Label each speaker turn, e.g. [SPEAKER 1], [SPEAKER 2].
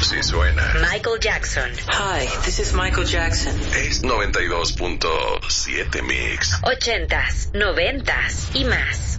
[SPEAKER 1] Así suena.
[SPEAKER 2] Michael Jackson.
[SPEAKER 3] Hi, this is Michael Jackson.
[SPEAKER 1] Es 92.7 Mix.
[SPEAKER 2] 80s, 90s y más.